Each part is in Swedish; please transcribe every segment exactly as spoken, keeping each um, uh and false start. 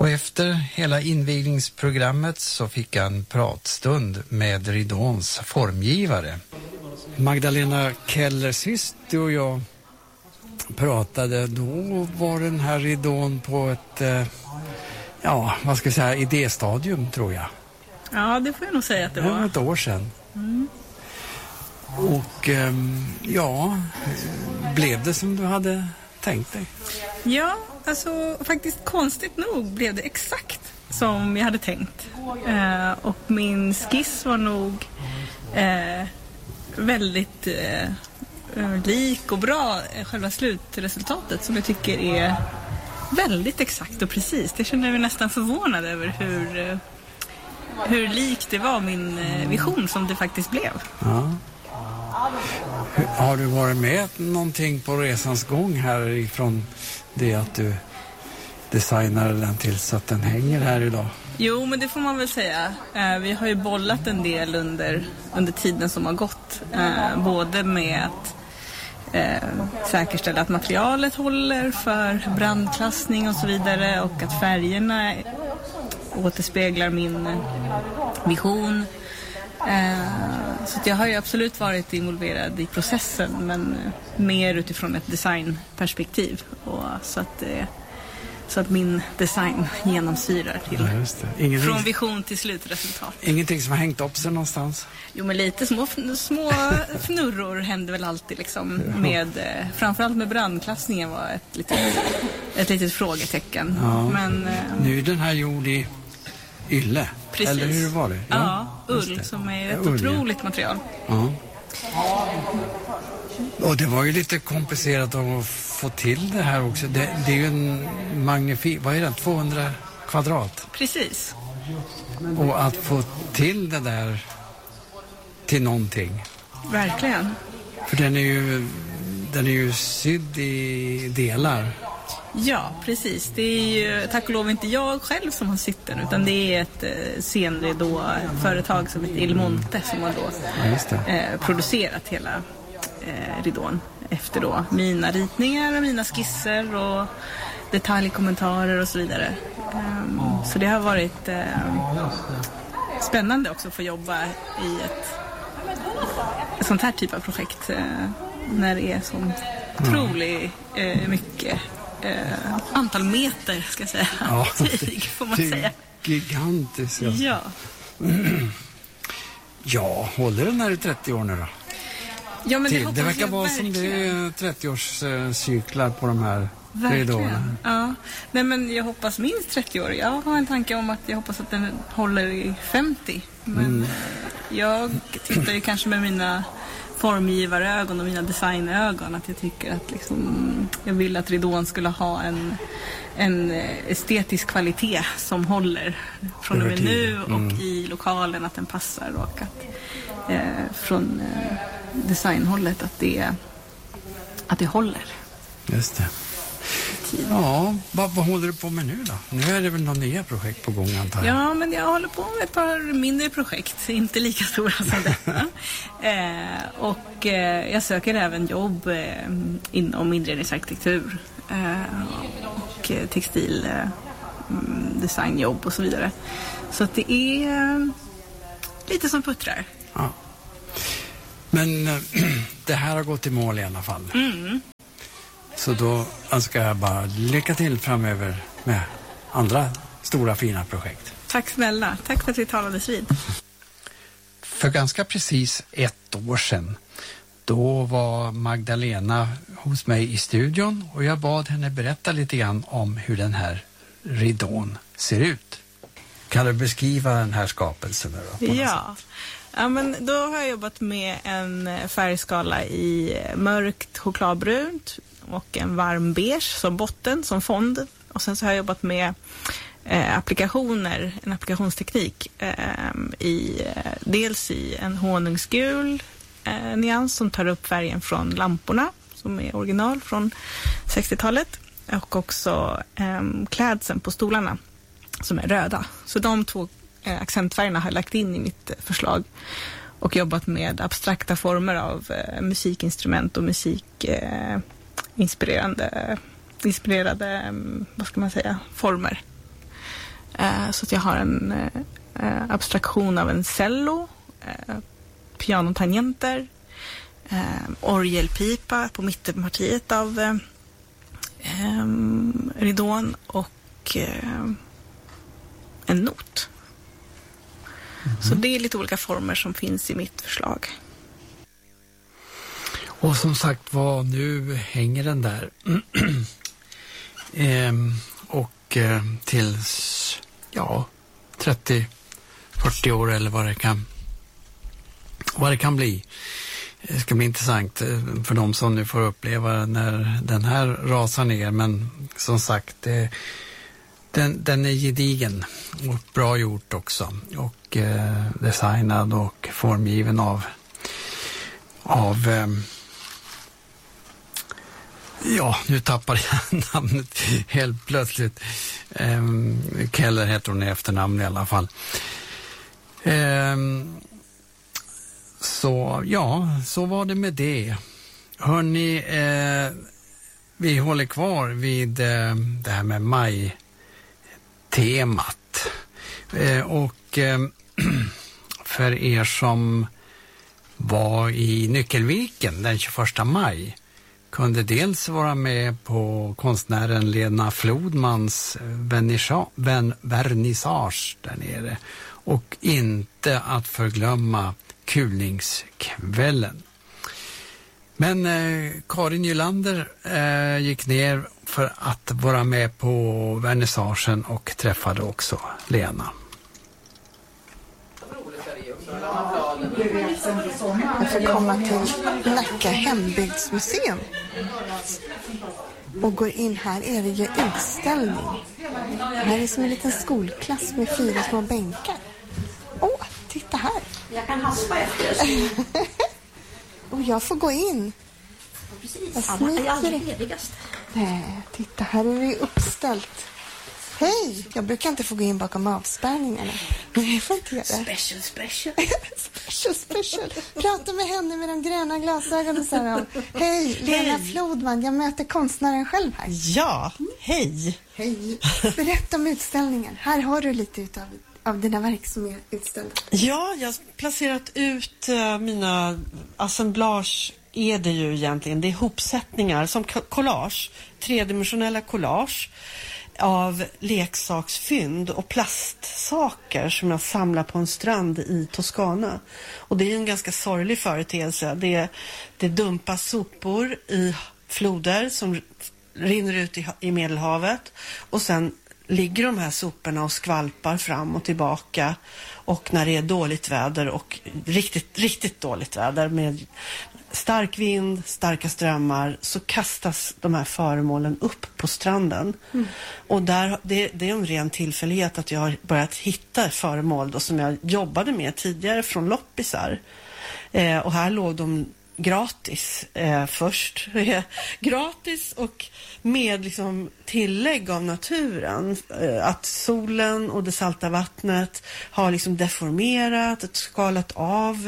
Och efter hela invigningsprogrammet så fick jag en pratstund med ridåns formgivare. Magdalena Keller, sist du och jag pratade, då var den här ridån på ett, eh, ja, vad ska jag säga, idéstadium tror jag. Ja, det får jag nog säga att det var. Det var ett år sedan. Mm. Och eh, ja, blev det som du hade tänkt dig? Ja, alltså faktiskt konstigt nog blev det exakt som jag hade tänkt. Eh, och min skiss var nog eh, väldigt eh, lik och bra själva slutresultatet som jag tycker är väldigt exakt och precis. Det känner jag mig nästan förvånad över hur, hur likt det var min vision som det faktiskt blev. Ja. Har du varit med någonting på resans gång här ifrån det att du designade den till så att den hänger här idag? Jo, men det får man väl säga. Eh, vi har ju bollat en del under, under tiden som har gått. Eh, både med att eh, säkerställa att materialet håller för brandklassning och så vidare. Och att färgerna återspeglar min vision. Eh, så att jag har ju absolut varit involverad i processen, men mer utifrån ett designperspektiv. Och så att eh, Så att min design genomsyrar till ja, från vision till slutresultat. Ingenting som har hängt upp sig någonstans? Jo, men lite små, små fnurror händer väl alltid liksom. Med, framförallt med brandklassningen var ett litet, ett litet frågetecken. Ja. Men, nu är den här gjord i ylle. Precis. Eller hur var det? Ja, ja ull som är ett ja, otroligt ja. material. Ja. Och det var ju lite komplicerat att få till det här också. Det, det är ju en magnifik, vad är det, tvåhundra kvadrat? Precis. Och att få till det där till någonting. Verkligen. För den är ju, den är ju sydd i delar. Ja, precis. Det är ju tack och lov inte jag själv som har sytt den, utan det är ett eh, scenridå-företag som heter Il Monte som har då ja, eh, producerat hela eh, ridån efter då mina ritningar och mina skisser och detaljkommentarer och så vidare. Um, så det har varit eh, spännande också att få jobba i ett, ett sånt här typ av projekt eh, när det är så otroligt eh, mycket Eh, antal meter ska jag säga. Ja, tyg får man säga. Gigantiskt. Ja. Ja. Mm. Ja, håller den här i trettio år nu då? Ja, men det, det verkar vara verkligen. Som det är trettio-årscyklar på de här ridåerna. Ja. Nej, men jag hoppas minst trettio år. Jag har en tanke om att jag hoppas att den håller i femtio. Men mm. jag tittar ju kanske med mina formgivarögon och mina designögon att jag tycker att liksom, jag vill att ridån skulle ha en, en estetisk kvalitet som håller från och med nu och mm. i lokalen, att den passar och att eh, från eh, designhållet att det, att det håller. Just det. Ja, vad, vad håller du på med nu då? Nu är det väl några nya projekt på gång antar jag. Ja, men jag håller på med ett par mindre projekt, inte lika stora som detta. eh, och eh, jag söker även jobb eh, inom inredningsarkitektur eh, och eh, textil eh, designjobb och så vidare. Så att det är eh, lite som puttrar. Ja. Men eh, det här har gått i mål i alla fall. Mm. Så då önskar jag bara lycka till framöver med andra stora fina projekt. Tack snälla. Tack för att vi talades vid. För ganska precis ett år sedan, då var Magdalena hos mig i studion och jag bad henne berätta lite grann om hur den här ridån ser ut. Kan du beskriva den här skapelsen då? Ja. Ja, men då har jag jobbat med en färgskala i mörkt chokladbrunt och en varm beige som botten, som fond. Och sen så har jag jobbat med eh, applikationer, en applikationsteknik eh, i, eh, dels i en honungsgul eh, nyans som tar upp färgen från lamporna som är original från sextiotalet och också eh, klädseln på stolarna som är röda. Så de två eh, accentfärgerna har jag lagt in i mitt eh, förslag och jobbat med abstrakta former av eh, musikinstrument och musik eh, inspirerande inspirerade, vad ska man säga, former. Eh, så att jag har en eh, abstraktion av en cello, eh, pianotangenter, eh, orgelpipa på mittenpartiet av eh, eh, ridån och eh, en not. Mm-hmm. Så det är lite olika former som finns i mitt förslag. Och som sagt vad nu hänger den där ehm, och eh, tills ja trettio fyrtio år eller vad det kan vad det kan bli. Det ska bli intressant för de som nu får uppleva när den här rasar ner, men som sagt det, den, den är gedigen och bra gjort också och eh, designad och formgiven av av eh, ja, nu tappar jag namnet helt plötsligt. Um, Keller heter hon i efternamn i alla fall. Um, så, ja, så var det med det. Hörrni, eh, vi håller kvar vid eh, det här med maj-temat. Eh, och eh, för er som var i Nyckelviken den tjugoförsta maj kunde dels vara med på konstnären Lena Flodmans vernissage, vernissage där nere och inte att förglömma kulningskvällen. Men eh, Karin Nylander eh, gick ner för att vara med på vernissagen och träffade också Lena. Jag får komma till Nacka hembygdsmuseum. Och går in här är det ju utställning. Här är som en liten skolklass med fyra små bänkar. Åh, oh, titta här. Jag kan haspa efter. Och jag får gå in. Precis. Anna är alltid ledigast. Nej, titta här är det uppställt. Hej, jag brukar inte få gå in bakom avspärrningarna. Nej, jag får inte göra det. Special, special. special, special. Prata med henne med de gröna glasögonen och säga hej, Lena Flodman, jag möter konstnären själv här. Ja, hej. Hej. Berätta om utställningen. Här har du lite utav, av dina verk som är utställda. Ja, jag har placerat ut uh, mina assemblage. Är det ju egentligen, det är hopsättningar som collage, tredimensionella collage av leksaksfynd och plastsaker som jag samlar på en strand i Toscana. Och det är en ganska sorglig företeelse. Det, det dumpas sopor i floder som rinner ut i, i Medelhavet och sen ligger de här soporna och skvalpar fram och tillbaka. Och när det är dåligt väder och riktigt, riktigt dåligt väder med stark vind, starka strömmar, så kastas de här föremålen upp på stranden. Mm. Och där, det, det är en ren tillfällighet att jag har börjat hitta föremål då, som jag jobbade med tidigare från loppisar. Eh, och här låg de gratis eh, först. gratis och med liksom tillägg av naturen. Eh, att solen och det salta vattnet har liksom deformerat, skalat av,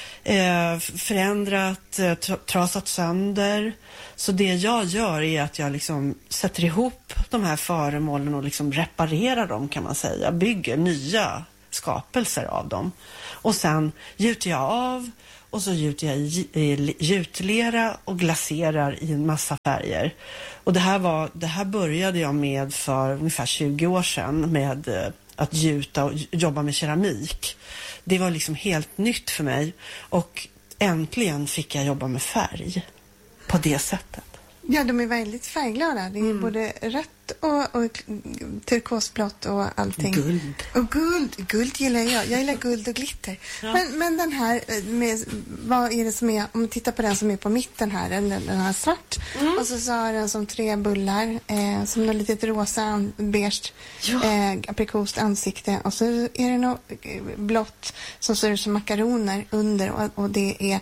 eh, förändrat, eh, trasat sönder. Så det jag gör är att jag liksom sätter ihop de här föremålen och liksom reparerar dem, kan man säga. Bygger nya skapelser av dem. Och sen gjuter jag av. Och så gjuter jag i gjutlera och glaserar i en massa färger. Och det här, var, det här började jag med för ungefär tjugo år sedan med att gjuta och jobba med keramik. Det var liksom helt nytt för mig. Och äntligen fick jag jobba med färg på det sättet. Ja, de är väldigt färgglada. Det är mm. både rött och, och turkosblått och allting. Guld. Och guld. Guld gillar jag. Jag gillar guld och glitter. Ja. Men, men den här, med, vad är det som är, om man tittar på den som är på mitten här, den, den här svart. Mm. Och så, så har den som tre bullar, eh, som något litet rosa, beige, ja. eh, aprikost ansikte. Och så är det något blått som ser ut som makaroner under. Och, och det är,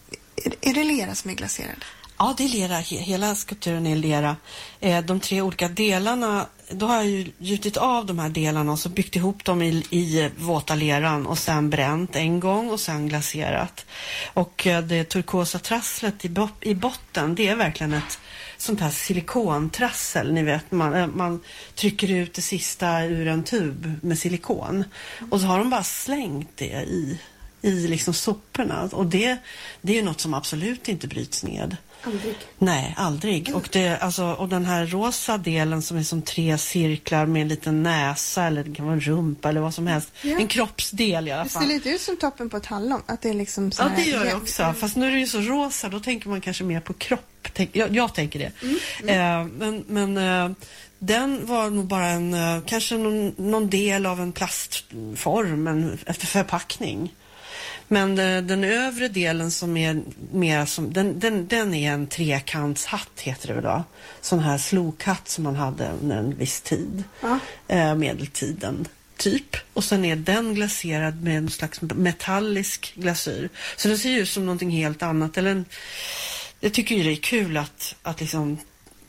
är det lera som är glaserad? Ja, det är lera. Hela skulpturen är lera. De tre olika delarna, då har jag ju gjutit av de här delarna och så byggt ihop dem i, i våta leran och sen bränt en gång och sen glaserat. Och det turkosa trasslet i, i botten, det är verkligen ett sånt här silikontrassel, ni vet, man, man trycker ut det sista ur en tub med silikon och så har de bara slängt det i, i liksom soporna, och det, det är ju något som absolut inte bryts ned. Aldrig. Nej, aldrig. Och, det, alltså, och den här rosa delen som är som tre cirklar med en liten näsa, eller det kan vara en rumpa eller vad som helst. Ja. En kroppsdel i alla fall. Det ser lite ut som toppen på ett hallon. Att det är liksom så ja, här... det gör det också. Mm. Fast nu är det ju så rosa, då tänker man kanske mer på kropp. Tänk, jag, jag tänker det. Mm. Mm. Eh, men men eh, den var nog bara en, eh, kanske någon, någon del av en plastform, en förpackning. Men den övre delen som är mer som, den, den, den är en trekantshatt heter det väl då. Sån här slokhatt som man hade under en viss tid. Ja. Eh, medeltiden typ. Och sen är den glaserad med en slags metallisk glasyr. Så det ser ju ut som någonting helt annat. Eller en, jag tycker ju det är kul att, att liksom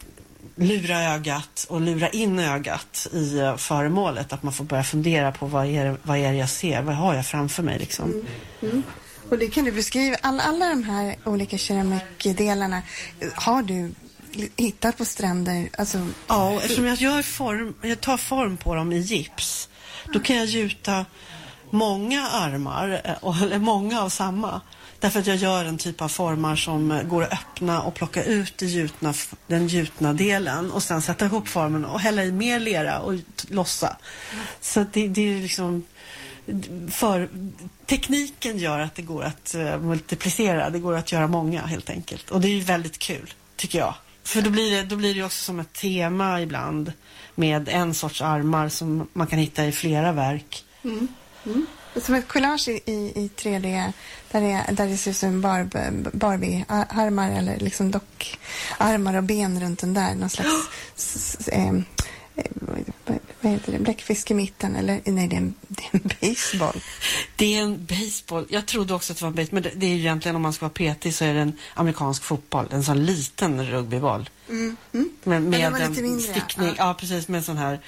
lura ögat och lura in ögat i föremålet, att man får börja fundera på vad är, vad är det jag ser, vad har jag framför mig liksom. Mm. Mm. Och det kan du beskriva, alla, alla de här olika keramikdelarna har du hittat på stränder? Alltså... Ja, eftersom jag, gör form, jag tar form på dem i gips, då kan jag gjuta många armar, eller många av samma. Därför att jag gör en typ av formar som går att öppna och plocka ut det gjutna, den gjutna delen och sen sätta ihop formen och hälla i mer lera och lossa. Så det, det är liksom för tekniken gör att det går att uh, multiplicera, det går att göra många helt enkelt. Och det är ju väldigt kul, tycker jag. För då blir det, då blir det också som ett tema ibland med en sorts armar som man kan hitta i flera verk. Mm. Mm. Som ett collage i, i tre D där det, där det ser ut som barb, Barbie-armar eller liksom dockarmar och ben runt den där. Någon slags s, s, eh, vad heter det? Bläckfisk i mitten, eller nej, det är en, det är en baseball. Det är en baseball. Jag trodde också att det var en baseball, men det, det är ju egentligen, om man ska vara petig, så är det en amerikansk fotboll, en sån liten rugbyboll. Mm. Mm. Med, med en stickning, ja. ja precis, med en sån här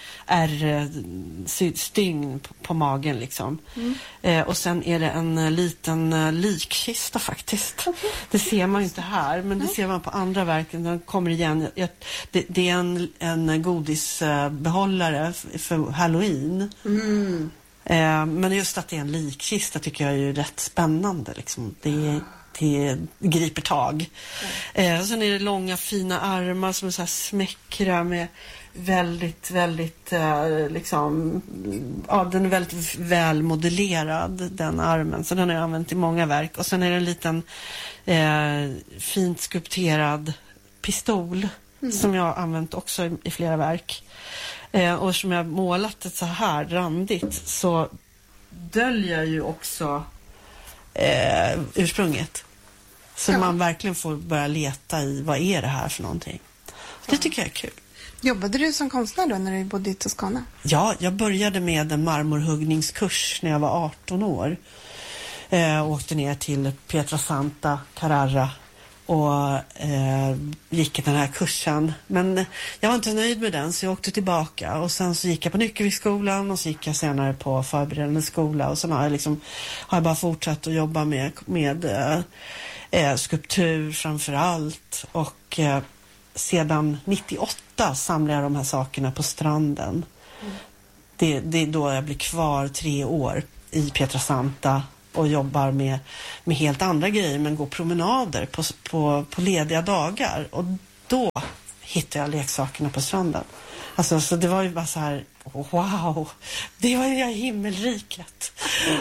R-stygn på, på magen liksom. Mm. Eh, och sen är det en liten uh, likkista faktiskt. Okay. Det ser man inte här, men det ser man på andra verken. Den kommer igen. Jag, det, det är en, en godisbehållare för, för Halloween. Mm. Eh, men just att det är en likkista tycker jag är ju rätt spännande liksom. Det är det griper tag. Mm. Eh, sen är det långa fina armar som är så här smäckra med väldigt, väldigt eh, liksom, ja, den är väldigt väl modellerad, den armen. Så den har jag använt i många verk. Och sen är det en liten eh, fint skulpterad pistol mm. som jag har använt också i, i flera verk. Eh, och som jag har målat det så här randigt, så döljer ju också Eh, ursprunget. Så ja. Man verkligen får börja leta i vad är det här för någonting. Det tycker jag är kul. Jobbade du som konstnär då när du bodde i Toscana? Ja, jag började med en marmorhuggningskurs när jag var arton år. Eh, åkte ner till Pietrasanta, Carrara och eh, gick den här kursen. Men jag var inte nöjd med den, så jag åkte tillbaka. Och sen så gick jag på Nyckelviksskolan och så gick jag senare på förberedande skola. Och sen har jag, liksom, har jag bara fortsatt att jobba med, med eh, skulptur framför allt. Och eh, sedan nittioåtta samlar jag de här sakerna på stranden. Mm. Det, det är då jag blir kvar tre år i Pietrasanta och jobbar med, med helt andra grejer, men går promenader på, på, på lediga dagar. Och då hittar jag leksakerna på stranden. Alltså, så det var ju bara så här, wow, det var ju himmelriket.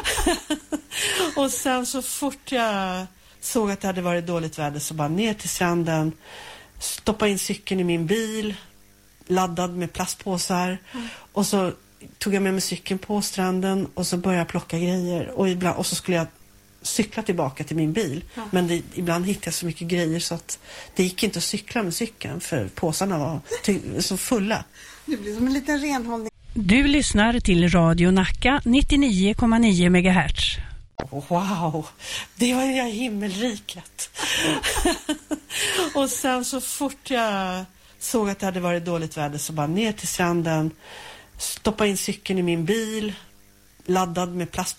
Och sen så fort jag såg att det hade varit dåligt väder, så bara ner till stranden, stoppa in cykeln i min bil, laddad med plastpåsar, mm. och så tog jag med mig cykeln på stranden och så började jag plocka grejer. Och, ibland, och så skulle jag cykla tillbaka till min bil. Ja. Men det, ibland hittade jag så mycket grejer så att det gick inte att cykla med cykeln, för påsarna var ty- så fulla. Det blir som en liten renhållning. Du lyssnar till Radio Nacka nittionio komma nio megahertz. Wow, det var ju himmelriket. Och sen så fort jag såg att det hade varit dåligt väder, så bara ner till stranden, stoppa in cykeln i min bil, laddad med plast